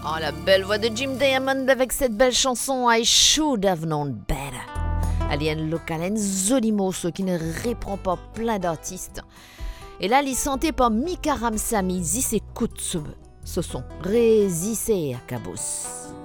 Oh, la belle voix de Jim Diamond avec cette belle chanson I Should Have Known Better. Alien localen Zolimo, ce qui ne reprend pas plein d'artistes. Et là, il sentait pas Mika Ramsamy, zis écoute ce son. Résisser à Cabos.